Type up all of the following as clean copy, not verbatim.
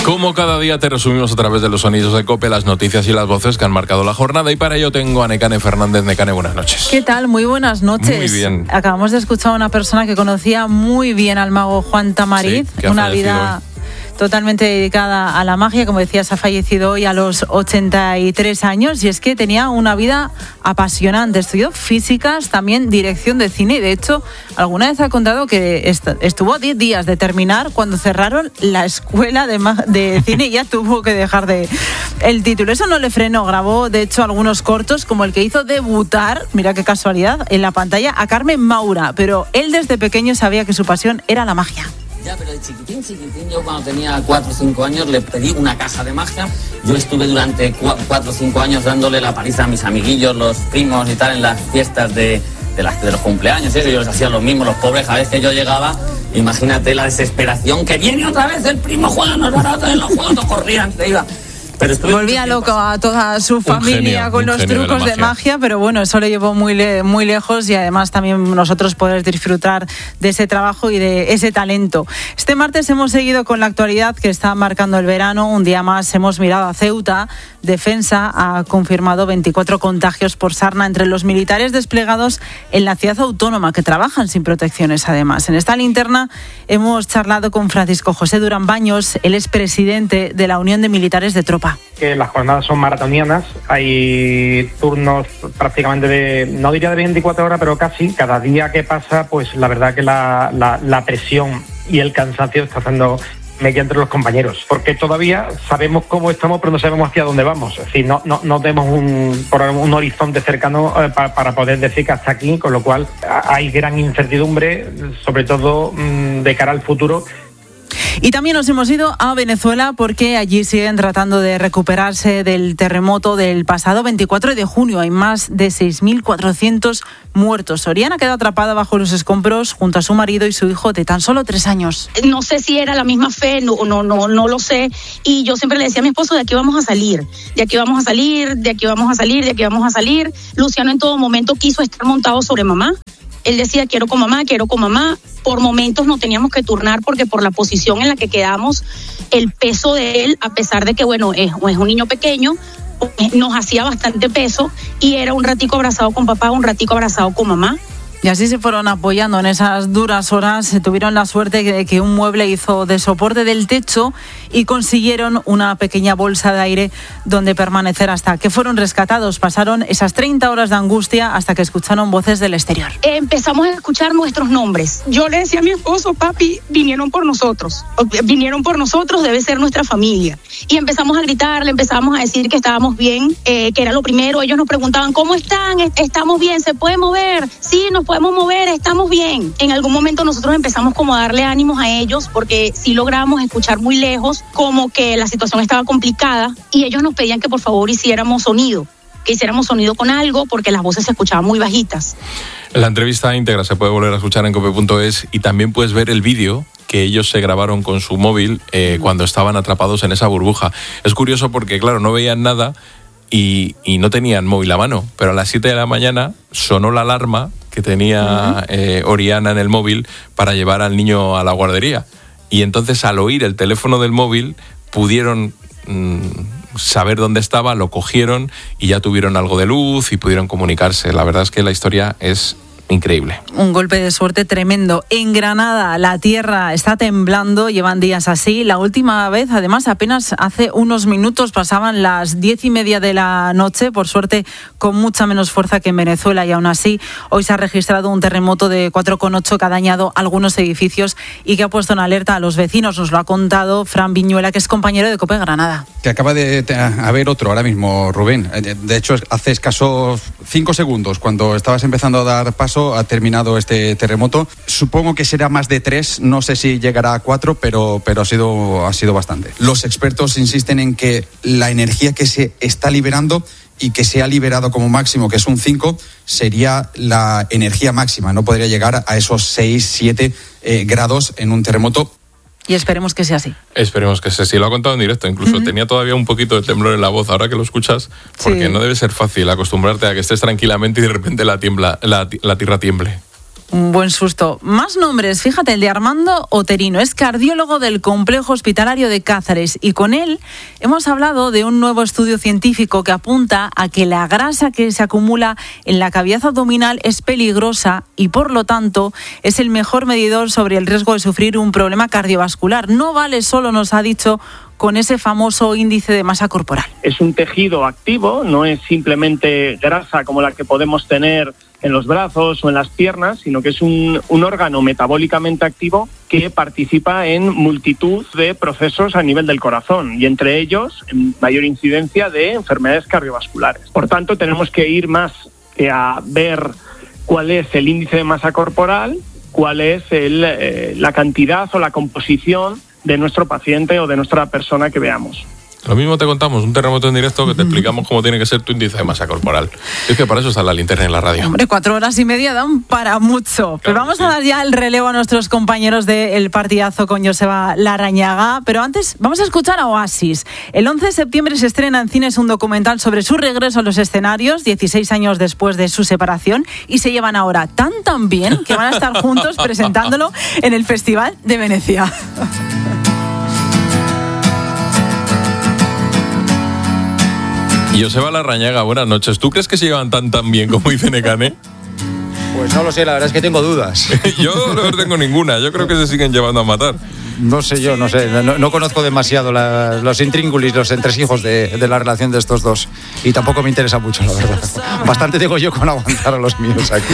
Como cada día te resumimos a través de los sonidos de COPE las noticias y las voces que han marcado la jornada, y para ello tengo a Nekane Fernández. Nekane, buenas noches. ¿Qué tal? Muy buenas noches. Muy bien. Acabamos de escuchar a una persona que conocía muy bien al mago Juan Tamariz, sí, una vida hoy totalmente dedicada a la magia. Como decías, ha fallecido hoy a los 83 años, y es que tenía una vida apasionante. Estudió físicas, también dirección de cine, y de hecho alguna vez ha contado que estuvo a 10 días de terminar cuando cerraron la escuela de cine y ya tuvo que dejar el título. Eso no le frenó, grabó de hecho algunos cortos, como el que hizo debutar, mira qué casualidad, en la pantalla a Carmen Maura, pero él desde pequeño sabía que su pasión era la magia. Ya, pero de chiquitín, yo cuando tenía 4 o 5 años le pedí una caja de magia. Yo estuve durante 4 o 5 años dándole la paliza a mis amiguillos, los primos y tal, en las fiestas de los cumpleaños. Eso, yo les hacía lo mismo, los pobres, a veces que yo llegaba, imagínate la desesperación, que viene otra vez el primo, juega, nos van a tener los juegos, todos corrían, se iba. Volvía loco a toda su familia con los trucos de magia, pero bueno, eso le llevó muy lejos, y además también nosotros poder disfrutar de ese trabajo y de ese talento. Este martes hemos seguido con la actualidad que está marcando el verano. Un día más hemos mirado a Ceuta. Defensa ha confirmado 24 contagios por sarna entre los militares desplegados en la ciudad autónoma, que trabajan sin protecciones además. En esta linterna hemos charlado con Francisco José Durán Baños, él es presidente de la Unión de Militares de Tropa. Que las jornadas son maratonianas, hay turnos prácticamente no diría de 24 horas, pero casi. Cada día que pasa, pues la verdad que la presión y el cansancio está haciendo media entre los compañeros, porque todavía sabemos cómo estamos, pero no sabemos hacia dónde vamos. Es decir, no tenemos un horizonte cercano para poder decir que hasta aquí, con lo cual hay gran incertidumbre, sobre todo de cara al futuro. Y también nos hemos ido a Venezuela, porque allí siguen tratando de recuperarse del terremoto del pasado 24 de junio. Hay más de 6.400 muertos. Oriana quedó atrapada bajo los escombros junto a su marido y su hijo de tan solo 3 años. No sé si era la misma fe, no lo sé. Y yo siempre le decía a mi esposo, de aquí vamos a salir, de aquí vamos a salir, de aquí vamos a salir, de aquí vamos a salir. Luciano en todo momento quiso estar montado sobre mamá. Él decía, quiero con mamá. Por momentos nos teníamos que turnar, porque por la posición en la que quedamos, el peso de él, a pesar de que, bueno, es un niño pequeño, nos hacía bastante peso, y era un ratico abrazado con papá, un ratico abrazado con mamá. Y así se fueron apoyando en esas duras horas. Tuvieron la suerte de que un mueble hizo de soporte del techo y consiguieron una pequeña bolsa de aire donde permanecer hasta que fueron rescatados. Pasaron esas 30 horas de angustia hasta que escucharon voces del exterior. Empezamos a escuchar nuestros nombres. Yo le decía a mi esposo, papi, vinieron por nosotros, debe ser nuestra familia. Y empezamos a gritar, le empezamos a decir que estábamos bien, que era lo primero. Ellos nos preguntaban, ¿cómo están? ¿Estamos bien? ¿Se puede mover? Sí, nos podemos mover, estamos bien. En algún momento nosotros empezamos como a darle ánimos a ellos, porque sí logramos escuchar muy lejos como que la situación estaba complicada, y ellos nos pedían que por favor hiciéramos sonido con algo, porque las voces se escuchaban muy bajitas. La entrevista íntegra se puede volver a escuchar en cope.es, y también puedes ver el vídeo que ellos se grabaron con su móvil cuando estaban atrapados en esa burbuja. Es curioso porque, claro, no veían nada y no tenían móvil a mano, pero a las 7 de la mañana sonó la alarma que tenía Oriana en el móvil para llevar al niño a la guardería. Y entonces, al oír el teléfono del móvil, pudieron saber dónde estaba, lo cogieron y ya tuvieron algo de luz y pudieron comunicarse. La verdad es que la historia es increíble. Un golpe de suerte tremendo. En Granada la tierra está temblando, llevan días así. La última vez, además, apenas hace unos minutos, pasaban las 10:30 de la noche, por suerte con mucha menos fuerza que en Venezuela, y aún así hoy se ha registrado un terremoto de 4,8 que ha dañado algunos edificios y que ha puesto en alerta a los vecinos. Nos lo ha contado Fran Viñuela, que es compañero de COPE Granada. Que acaba de haber otro ahora mismo, Rubén. De hecho, hace escasos 5 segundos, cuando estabas empezando a dar paso, ha terminado este terremoto. Supongo que será más de 3, no sé si llegará a 4, pero ha sido bastante. Los expertos insisten en que la energía que se está liberando y que se ha liberado como máximo, que es un 5, sería la energía máxima. No podría llegar a esos 6-7 grados en un terremoto. Y esperemos que sea así. Esperemos que sea así. Lo ha contado en directo. Incluso tenía todavía un poquito de temblor en la voz ahora que lo escuchas, porque no debe ser fácil acostumbrarte a que estés tranquilamente y de repente la tierra tiemble. Un buen susto. Más nombres, fíjate, el de Armando Oterino. Es cardiólogo del Complejo Hospitalario de Cáceres y con él hemos hablado de un nuevo estudio científico que apunta a que la grasa que se acumula en la cavidad abdominal es peligrosa y por lo tanto es el mejor medidor sobre el riesgo de sufrir un problema cardiovascular. No vale solo, nos ha dicho, con ese famoso índice de masa corporal. Es un tejido activo, no es simplemente grasa como la que podemos tener en los brazos o en las piernas, sino que es un órgano metabólicamente activo que participa en multitud de procesos a nivel del corazón y entre ellos en mayor incidencia de enfermedades cardiovasculares. Por tanto, tenemos que ir más a ver cuál es el índice de masa corporal, cuál es la cantidad o la composición de nuestro paciente o de nuestra persona que veamos. Lo mismo te contamos, un terremoto en directo que te explicamos cómo tiene que ser tu índice de masa corporal. Es que para eso está la linterna en la radio. Hombre, 4 horas y media dan para mucho. Claro, pero vamos a dar ya el relevo a nuestros compañeros del partidazo con Joseba Larrañaga. Pero antes vamos a escuchar a Oasis. El 11 de septiembre se estrena en cines un documental sobre su regreso a los escenarios, 16 años después de su separación, y se llevan ahora tan bien que van a estar juntos presentándolo en el Festival de Venecia. Joseba Larrañaga, buenas noches. ¿Tú crees que se llevan tan bien como dice Nekane? Pues no lo sé, la verdad es que tengo dudas. Yo no tengo ninguna, yo creo que se siguen llevando a matar. No sé, no conozco demasiado los intríngulis, los entresijos de la relación de estos dos. Y tampoco me interesa mucho, la verdad. Bastante tengo yo con aguantar a los míos aquí.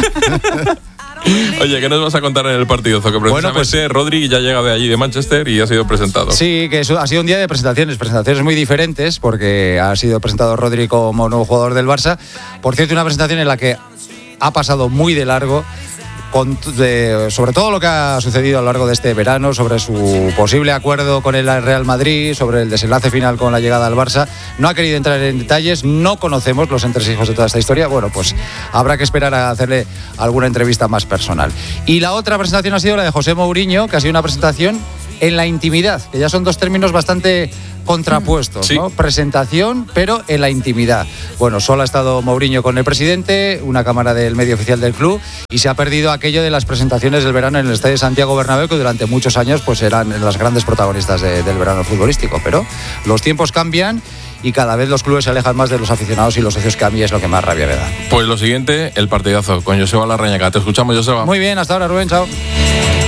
Oye, ¿qué nos vas a contar en el partidazo? Que precisamente Rodri ya llega de allí, de Manchester, y ha sido presentado. Sí, que ha sido un día de presentaciones muy diferentes, porque ha sido presentado Rodri como nuevo jugador del Barça. Por cierto, una presentación en la que ha pasado muy de largo, sobre todo lo que ha sucedido a lo largo de este verano, sobre su posible acuerdo con el Real Madrid, sobre el desenlace final con la llegada al Barça. No ha querido entrar en detalles, no conocemos los entresijos de toda esta historia. Bueno, pues habrá que esperar a hacerle alguna entrevista más personal. Y la otra presentación ha sido la de José Mourinho, que ha sido una presentación en la intimidad, que ya son dos términos bastante contrapuestos, sí, ¿no? Presentación, pero en la intimidad. Bueno, solo ha estado Mourinho con el presidente, una cámara del medio oficial del club, y se ha perdido aquello de las presentaciones del verano en el Estadio de Santiago Bernabéu, que durante muchos años pues eran las grandes protagonistas del verano futbolístico. Pero los tiempos cambian y cada vez los clubes se alejan más de los aficionados y los socios, que a mí es lo que más rabia me da. Pues lo siguiente, el partidazo con Joseba Larrañaga. Te escuchamos, Joseba. Muy bien, hasta ahora, Rubén, chao.